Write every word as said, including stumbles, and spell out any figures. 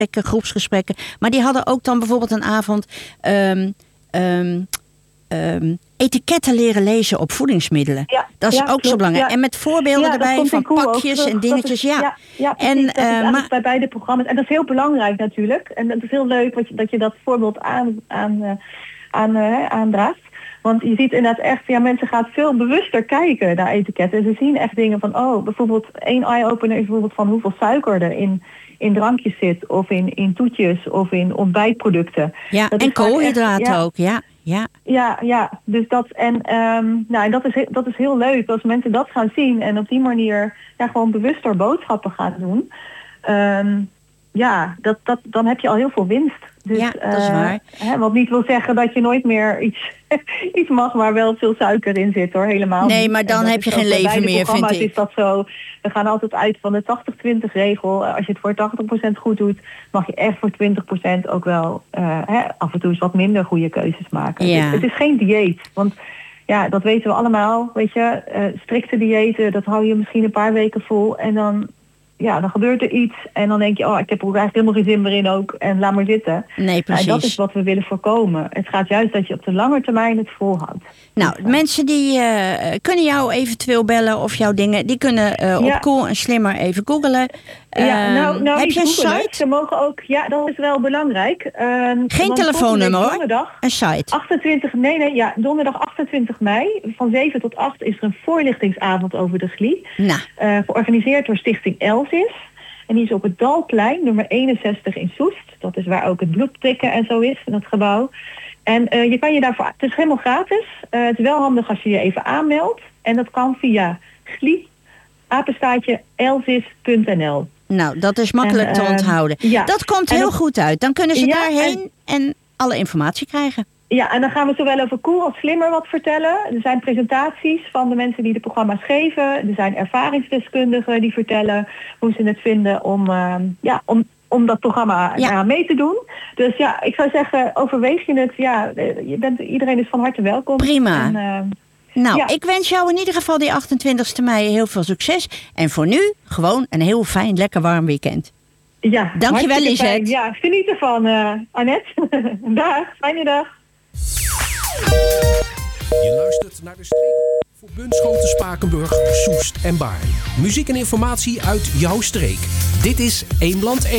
gesprekken, groepsgesprekken. Maar die hadden ook dan bijvoorbeeld een avond Um, um, um, etiketten leren lezen op voedingsmiddelen. Ja, dat is ja, ook klopt, zo belangrijk. Ja. En met voorbeelden ja, erbij van pakjes en dingetjes. Is, ja. Ja, ja, precies, en, dat is uh, maar, bij beide programma's. En dat is heel belangrijk natuurlijk. En dat is heel leuk dat je dat, je dat voorbeeld aan, aan, uh, aan, uh, aandraagt. Want je ziet inderdaad echt, ja, mensen gaan veel bewuster kijken naar etiketten. En ze zien echt dingen van, oh, bijvoorbeeld één eye-opener is bijvoorbeeld van hoeveel suiker er in, in drankjes zit. Of in, in toetjes of in ontbijtproducten. Ja, dat en koolhydraten echt, ja, ook, ja. Ja, ja, ja. Dus dat, en, um, nou, en dat, is, dat is heel leuk als mensen dat gaan zien en op die manier ja, gewoon bewuster boodschappen gaan doen. Um, ja, dat, dat, dan heb je al heel veel winst. Dus, ja, dat is waar. Uh, hè, wat niet wil zeggen dat je nooit meer iets, iets mag waar wel veel suiker in zit, hoor. Helemaal nee, niet. Maar dan heb je geen leven meer, vind ik. Is dat zo. We gaan altijd uit van de tachtig twintig regel. Als je het voor tachtig procent goed doet, mag je echt voor twintig procent ook wel uh, hè, af en toe eens wat minder goede keuzes maken. Ja. Het, het is geen dieet. Want ja, dat weten we allemaal. Weet je, uh, strikte diëten, dat hou je misschien een paar weken vol en dan ja, dan gebeurt er iets en dan denk je, oh, ik heb er ook eigenlijk helemaal geen zin meer in ook en laat maar zitten. Nee, precies. En dat is wat we willen voorkomen. Het gaat juist dat je op de lange termijn het volhoudt. Nou, dus, mensen die uh, kunnen jou eventueel bellen of jouw dingen, die kunnen uh, op ja. Cool en Slimmer even googlen. Uh, ja, nou, nou, heb je een site? Ze mogen ook, ja, dat is wel belangrijk. Uh, Geen telefoonnummer hoor, een site. achtentwintig, nee, nee, ja, donderdag achtentwintig mei, van zeven tot acht is er een voorlichtingsavond over de G L I. Nou. Uh, georganiseerd door Stichting Elsis. En die is op het Dalplein, nummer eenenzestig in Soest. Dat is waar ook het bloedprikken en zo is, in dat gebouw. En uh, je kan je daarvoor, het is helemaal gratis. Uh, het is wel handig als je je even aanmeldt. En dat kan via gli, apenstaartje, elsis punt n l. Nou, dat is makkelijk en, uh, te onthouden. Ja. Dat komt heel dat, goed uit. Dan kunnen ze ja, daarheen en, en alle informatie krijgen. Ja, en dan gaan we zowel over Cool als Slimmer wat vertellen. Er zijn presentaties van de mensen die de programma's geven. Er zijn ervaringsdeskundigen die vertellen hoe ze het vinden om, uh, ja, om, om dat programma ja. uh, mee te doen. Dus ja, ik zou zeggen, overweeg je het. Ja, je bent, iedereen is van harte welkom. Prima. En, uh, nou, ja. ik wens jou in ieder geval die achtentwintigste mei heel veel succes. En voor nu gewoon een heel fijn, lekker warm weekend. Ja, dankjewel, Lisette. Ja, geniet ervan, uh, Annette. Dag, fijne dag. Je luistert naar de streek voor Bunschoten, Spakenburg, Soest en Baarn. Muziek en informatie uit jouw streek. Dit is Eemland één.